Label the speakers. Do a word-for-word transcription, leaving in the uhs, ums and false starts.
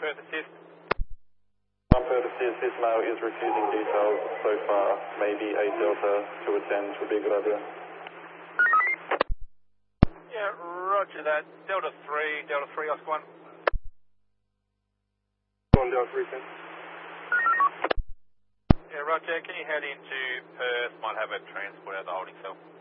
Speaker 1: Perth Assist.
Speaker 2: On Perth Assist, this male is refusing details so far. Maybe a Delta to attend would be a good idea.
Speaker 1: Yeah, roger that. Delta three, Delta three, Oscar one.
Speaker 2: One Delta three, ten.
Speaker 1: Yeah, roger. Can you head into Perth? Might have a transport out of the holding cell.